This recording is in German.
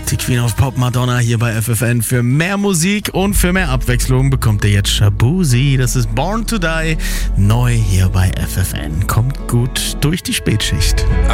Die Queen of Pop Madonna hier bei FFN. Für mehr Musik und für mehr Abwechslung bekommt ihr jetzt Shaboozey. Das ist Born to Die. Neu hier bei FFN. Kommt gut durch die Spätschicht.